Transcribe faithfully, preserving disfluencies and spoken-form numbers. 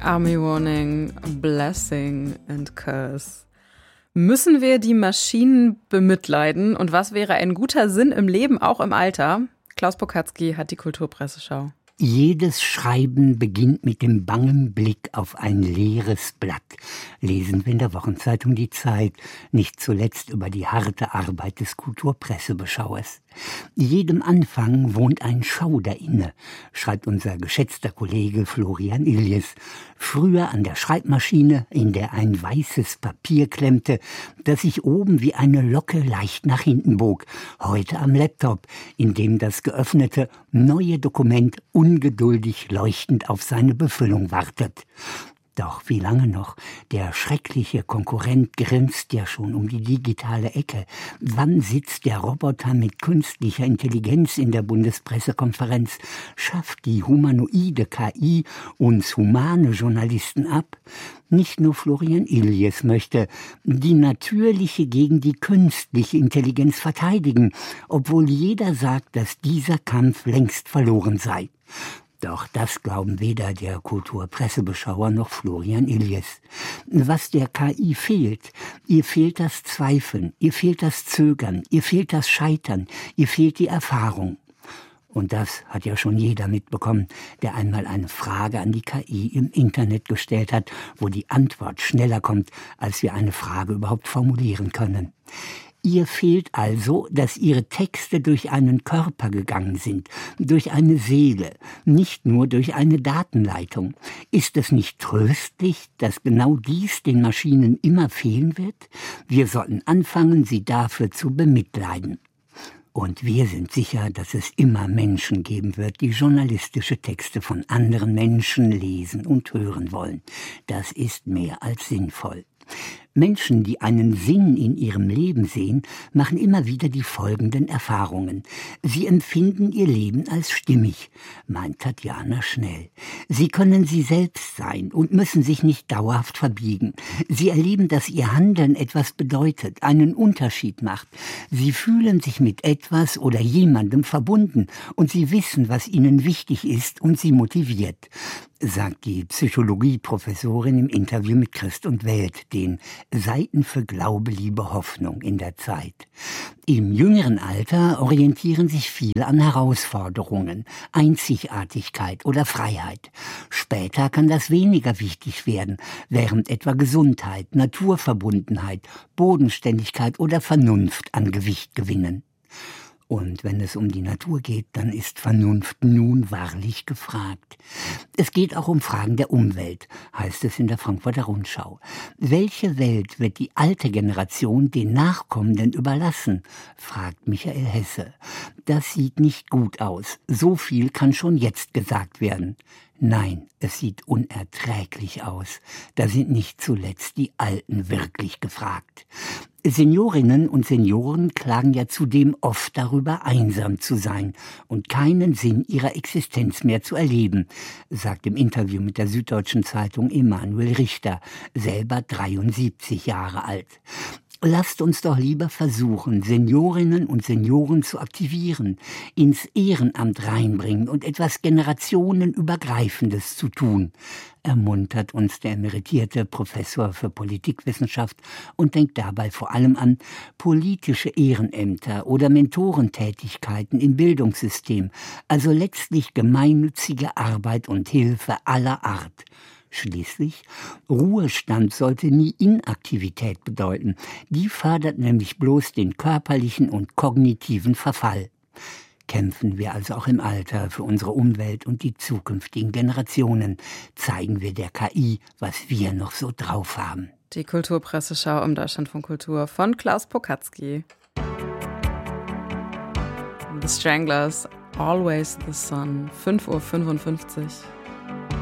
Army Warning, Blessing and Curse. Müssen wir die Maschinen bemitleiden? Und was wäre ein guter Sinn im Leben, auch im Alter? Klaus Pokatzky hat die Kulturpresseschau. Jedes Schreiben beginnt mit dem bangen Blick auf ein leeres Blatt. Lesen wir in der Wochenzeitung Die Zeit, nicht zuletzt über die harte Arbeit des Kulturpressebeschauers. Jedem Anfang wohnt ein Schauder inne, schreibt unser geschätzter Kollege Florian Illies. Früher an der Schreibmaschine, in der ein weißes Papier klemmte, das sich oben wie eine Locke leicht nach hinten bog. Heute am Laptop, in dem das geöffnete neue Dokument ungeduldig leuchtend auf seine Befüllung wartet. Doch wie lange noch? Der schreckliche Konkurrent grinst ja schon um die digitale Ecke. Wann sitzt der Roboter mit künstlicher Intelligenz in der Bundespressekonferenz? Schafft die humanoide K I uns humane Journalisten ab? Nicht nur Florian Illies möchte die natürliche gegen die künstliche Intelligenz verteidigen, obwohl jeder sagt, dass dieser Kampf längst verloren sei. Doch das glauben weder der Kulturpressebeschauer noch Florian Illies. Was der K I fehlt, ihr fehlt das Zweifeln, ihr fehlt das Zögern, ihr fehlt das Scheitern, ihr fehlt die Erfahrung. Und das hat ja schon jeder mitbekommen, der einmal eine Frage an die K I im Internet gestellt hat, wo die Antwort schneller kommt, als wir eine Frage überhaupt formulieren können. Ihr fehlt also, dass ihre Texte durch einen Körper gegangen sind, durch eine Seele, nicht nur durch eine Datenleitung. Ist es nicht tröstlich, dass genau dies den Maschinen immer fehlen wird? Wir sollten anfangen, sie dafür zu bemitleiden. Und wir sind sicher, dass es immer Menschen geben wird, die journalistische Texte von anderen Menschen lesen und hören wollen. Das ist mehr als sinnvoll. Menschen, die einen Sinn in ihrem Leben sehen, machen immer wieder die folgenden Erfahrungen. Sie empfinden ihr Leben als stimmig, meint Tatjana Schnell. Sie können sie selbst sein und müssen sich nicht dauerhaft verbiegen. Sie erleben, dass ihr Handeln etwas bedeutet, einen Unterschied macht. Sie fühlen sich mit etwas oder jemandem verbunden und sie wissen, was ihnen wichtig ist und sie motiviert, sagt die Psychologieprofessorin im Interview mit Christ und Welt, den Seiten für Glaube, Liebe, Hoffnung in der Zeit. Im jüngeren Alter orientieren sich viele an Herausforderungen, Einzigartigkeit oder Freiheit. Später kann das weniger wichtig werden, während etwa Gesundheit, Naturverbundenheit, Bodenständigkeit oder Vernunft an Gewicht gewinnen. Und wenn es um die Natur geht, dann ist Vernunft nun wahrlich gefragt. Es geht auch um Fragen der Umwelt, heißt es in der Frankfurter Rundschau. Welche Welt wird die alte Generation den Nachkommenden überlassen, fragt Michael Hesse. Das sieht nicht gut aus. So viel kann schon jetzt gesagt werden. Nein, es sieht unerträglich aus. Da sind nicht zuletzt die Alten wirklich gefragt. Seniorinnen und Senioren klagen ja zudem oft darüber, einsam zu sein und keinen Sinn ihrer Existenz mehr zu erleben, sagt im Interview mit der Süddeutschen Zeitung Emanuel Richter, selber dreiundsiebzig Jahre alt. Lasst uns doch lieber versuchen, Seniorinnen und Senioren zu aktivieren, ins Ehrenamt reinbringen und etwas Generationenübergreifendes zu tun, ermuntert uns der emeritierte Professor für Politikwissenschaft und denkt dabei vor allem an politische Ehrenämter oder Mentorentätigkeiten im Bildungssystem, also letztlich gemeinnützige Arbeit und Hilfe aller Art. Schließlich, Ruhestand sollte nie Inaktivität bedeuten. Die fördert nämlich bloß den körperlichen und kognitiven Verfall. Kämpfen wir also auch im Alter für unsere Umwelt und die zukünftigen Generationen. Zeigen wir der K I, was wir noch so drauf haben. Die Kulturpresseschau im Deutschlandfunk Kultur von Klaus Pokatzky. The Stranglers, Always the Sun, fünf Uhr fünfundfünfzig.